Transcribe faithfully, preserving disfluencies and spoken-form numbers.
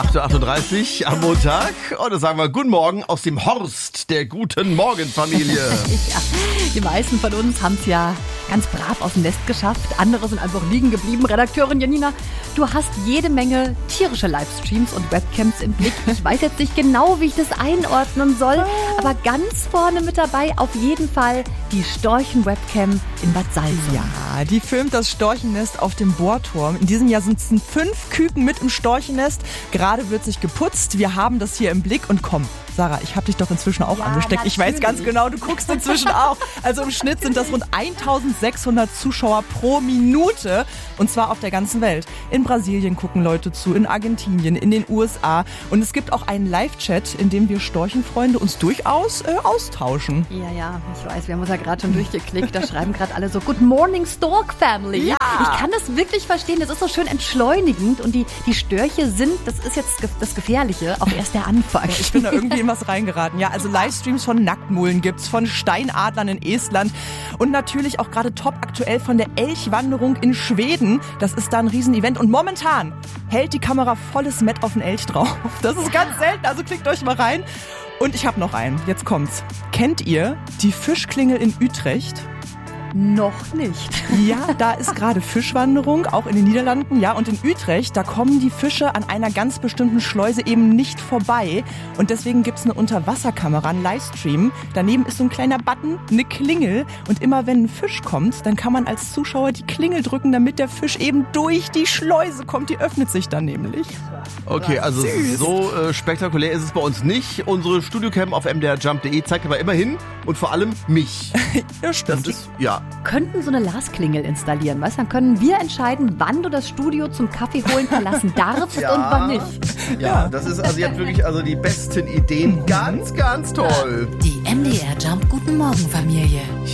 acht Uhr achtunddreißig am Montag. Und dann sagen wir Guten Morgen aus dem Horst der Guten Morgen-Familie. Ja, die meisten von uns haben es ja ganz brav aus dem Nest geschafft. Andere sind einfach liegen geblieben. Redakteurin Janina, du hast jede Menge tierische Livestreams und Webcams im Blick. Ich weiß jetzt nicht genau, wie ich das einordnen soll, aber ganz vorne mit dabei auf jeden Fall die Storchen-Webcam in Bad Salzung. Ja, die filmt das Storchennest auf dem Bohrturm. In diesem Jahr sind es fünf Küken mit im Storchennest. Gerade wird sich geputzt. Wir haben das hier im Blick und komm, Sarah, ich habe dich doch inzwischen auch ja, angesteckt. natürlich. Ich weiß ganz genau, du guckst inzwischen auch. Also im Schnitt sind das rund eintausendsechshundert Zuschauer pro Minute und zwar auf der ganzen Welt. In Brasilien gucken Leute zu, in Argentinien, in den U S A und es gibt auch einen Live-Chat, in dem wir Storchenfreunde uns durchaus äh, austauschen. Ja, ja, ich weiß, wir haben uns ja gerade schon durchgeklickt. Da schreiben gerade alle so, Good morning Stork Family. Ja. Ich kann das wirklich verstehen. Das ist so schön entschleunigend und die, die Störche sind, das ist jetzt das Gefährliche, auch erst der Anfang. Ich bin da irgendwie in was reingeraten. Ja, also Livestreams von Nacktmulen gibt's, von Steinadlern in Estland und natürlich auch gerade top aktuell von der Elchwanderung in Schweden. Das ist da ein Riesenevent und momentan hält die Kamera volles Met auf den Elch drauf. Das ist ganz selten, also klickt euch mal rein. Und ich habe noch einen, jetzt kommt's. Kennt ihr die Fischklingel in Utrecht? Noch nicht. Ja, da ist gerade Fischwanderung, auch in den Niederlanden. Ja, und in Utrecht, da kommen die Fische an einer ganz bestimmten Schleuse eben nicht vorbei. Und deswegen gibt's eine Unterwasserkamera, einen Livestream. Daneben ist so ein kleiner Button, eine Klingel. Und immer wenn ein Fisch kommt, dann kann man als Zuschauer die Klingel drücken, damit der Fisch eben durch die Schleuse kommt. Die öffnet sich dann nämlich. Okay, also Süß. so äh, spektakulär ist es bei uns nicht. Unsere Studiocam auf m d r jump punkt d e zeigt aber immerhin und vor allem mich. Ja, stimmt. Das ist, ja. Könnten so eine Lars-Klingel installieren, weißt du? Dann können wir entscheiden, wann du das Studio zum Kaffee holen verlassen darfst Ja. und wann nicht. Ja, das ist, also ihr habt wirklich also die besten Ideen. Ganz, ganz toll. Die M D R Jump Guten Morgen Familie.